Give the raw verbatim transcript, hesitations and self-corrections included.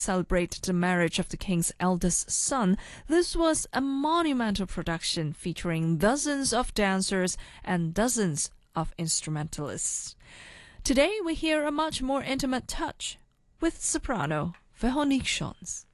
celebrated the marriage of the king's eldest son. This was a monumental production featuring dozens of dancers and dozens of instrumentalists. Today we hear a much more intimate touch with soprano Veronique Schons.